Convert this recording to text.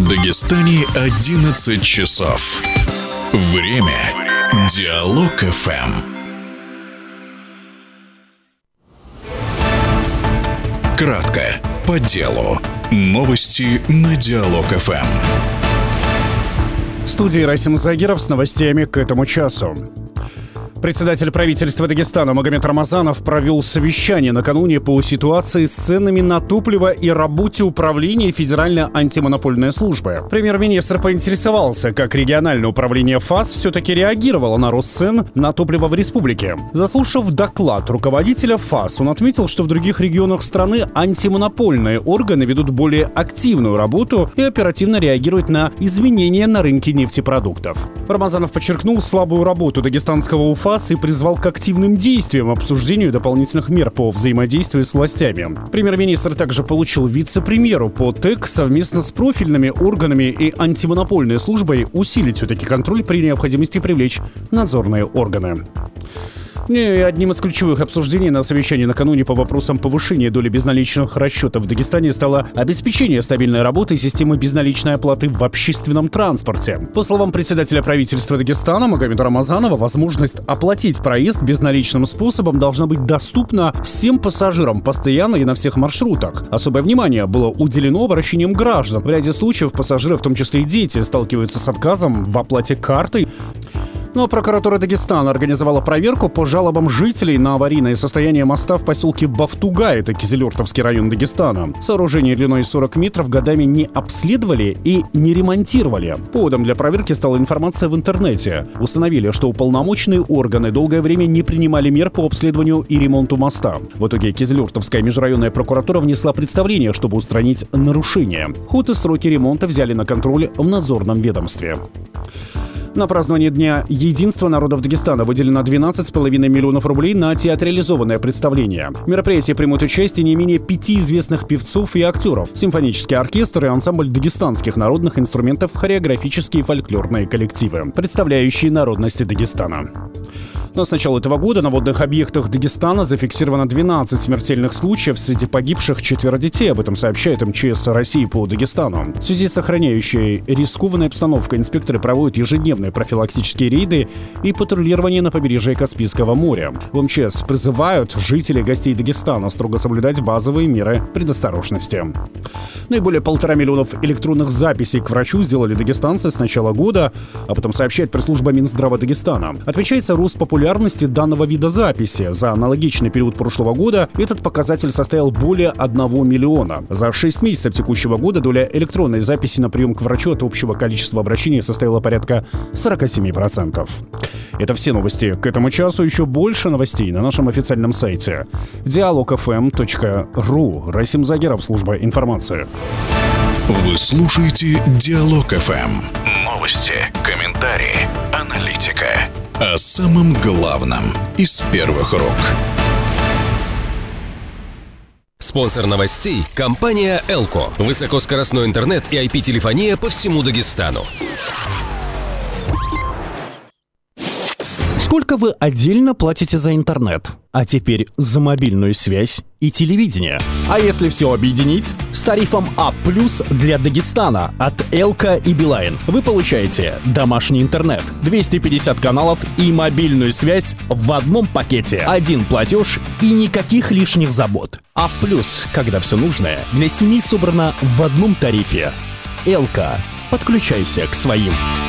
В Дагестане 11 часов. Время Диалог ФМ. Кратко, по делу. Новости на Диалог ФМ. В студии Расим Загиров с новостями к этому часу. Председатель правительства Дагестана Магомед Рамазанов провел совещание накануне по ситуации с ценами на топливо и работе управления Федеральной антимонопольной службы. Премьер-министр поинтересовался, как региональное управление ФАС все-таки реагировало на рост цен на топливо в республике. Заслушав доклад руководителя ФАС, он отметил, что в других регионах страны антимонопольные органы ведут более активную работу и оперативно реагируют на изменения на рынке нефтепродуктов. Рамазанов подчеркнул слабую работу дагестанского УФАС и призвал к активным действиям, обсуждению дополнительных мер по взаимодействию с властями. Премьер-министр также получил вице-премьеру по ТЭК совместно с профильными органами и антимонопольной службой усилить все-таки контроль, при необходимости привлечь надзорные органы. И одним из ключевых обсуждений на совещании накануне по вопросам повышения доли безналичных расчетов в Дагестане стало обеспечение стабильной работы системы безналичной оплаты в общественном транспорте. По словам председателя правительства Дагестана Магомеда Рамазанова, возможность оплатить проезд безналичным способом должна быть доступна всем пассажирам постоянно и на всех маршрутах. Особое внимание было уделено обращениям граждан. В ряде случаев пассажиры, в том числе и дети, сталкиваются с отказом в оплате картой. Но прокуратура Дагестана организовала проверку по жалобам жителей на аварийное состояние моста в поселке Бафтугай, это Кизилюртовский район Дагестана. Сооружение длиной 40 метров годами не обследовали и не ремонтировали. Поводом для проверки стала информация в интернете. Установили, что уполномоченные органы долгое время не принимали мер по обследованию и ремонту моста. В итоге Кизилюртовская межрайонная прокуратура внесла представление, чтобы устранить нарушения. Ход и сроки ремонта взяли на контроль в надзорном ведомстве. На празднование Дня единства народов Дагестана выделено 12,5 миллионов рублей на театрализованное представление. В мероприятии примут участие не менее 5 известных певцов и актеров, симфонический оркестр и ансамбль дагестанских народных инструментов, хореографические и фольклорные коллективы, представляющие народности Дагестана. Но с начала этого года на водных объектах Дагестана зафиксировано 12 смертельных случаев, среди погибших 4 детей. Об этом сообщает МЧС России по Дагестану. В связи с сохраняющей рискованной обстановкой инспекторы проводят ежедневные профилактические рейды и патрулирование на побережье Каспийского моря. В МЧС призывают жителей и гостей Дагестана строго соблюдать базовые меры предосторожности. Ну и более 1,5 миллиона электронных записей к врачу сделали дагестанцы с начала года. Об этом сообщает пресс-служба Минздрава Дагестана. Отмечается рост популярности данного вида записи. За аналогичный период прошлого года этот показатель составил более 1 миллиона. За 6 месяцев текущего года доля электронной записи на прием к врачу от общего количества обращений составила порядка 47%. Это все новости к этому часу. Еще больше новостей на нашем официальном сайте dialogfm.ru. Расим Загиров, служба информации. Вы слушаете Диалог ФМ. Новости, комментарии, аналитика. О самом главном из первых рук. Спонсор новостей – компания «Элко». Высокоскоростной интернет и IP-телефония по всему Дагестану. Сколько вы отдельно платите за интернет? А теперь за мобильную связь и телевидение. А если все объединить? С тарифом А+ для Дагестана от Элко и Билайн вы получаете домашний интернет, 250 каналов и мобильную связь в одном пакете. Один платеж и никаких лишних забот. А+, когда все нужное для семьи собрано в одном тарифе. Элко. Подключайся к своим.